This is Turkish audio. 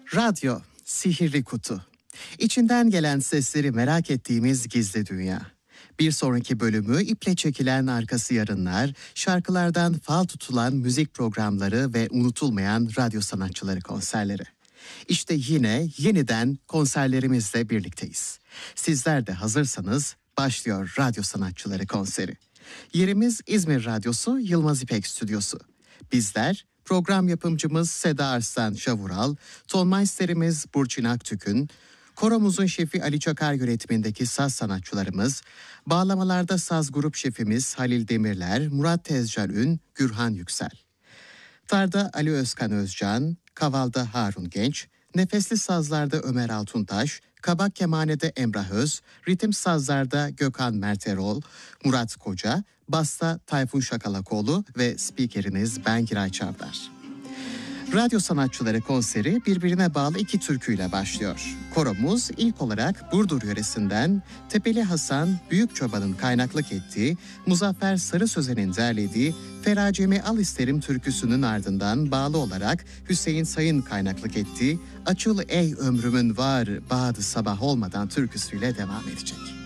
Radyo, sihirli kutu. İçinden gelen sesleri merak ettiğimiz gizli dünya. Bir sonraki bölümü iple çekilen arkası yarınlar, şarkılardan fal tutulan müzik programları ve unutulmayan radyo sanatçıları konserleri. İşte yine yeniden konserlerimizle birlikteyiz. Sizler de hazırsanız başlıyor Radyo Sanatçıları konseri. Yerimiz İzmir Radyosu Yılmaz İpek Stüdyosu. Bizler program yapımcımız Seda Arslan Şavural, tonmeisterimiz Burçin Aktükün, koromuzun şefi Ali Çakar yönetimindeki saz sanatçılarımız, bağlamalarda saz grup şefimiz Halil Demirler, Murat Tezcan Ün, Gürhan Yüksel. Tarda Ali Özkan Özcan, kavalda Harun Genç, nefesli sazlarda Ömer Altuntaş, kabak kemanede Emrah Öz, ritim sazlarda Gökhan Merterol, Murat Koca, basta Tayfun Şakalakoğlu ve spikeriniz ben Giray Çavdar. Radyo Sanatçıları konseri birbirine bağlı iki türküyle başlıyor. Koromuz ilk olarak Burdur yöresinden Tepeli Hasan Büyükçoban'ın kaynaklık ettiği, Muzaffer Sarı Sözen'in derlediği Feracemi Al İsterim türküsünün ardından bağlı olarak Hüseyin Sayın kaynaklık ettiği Açıl Ey Ömrümün Var Bağdı Sabah Olmadan türküsüyle devam edecek.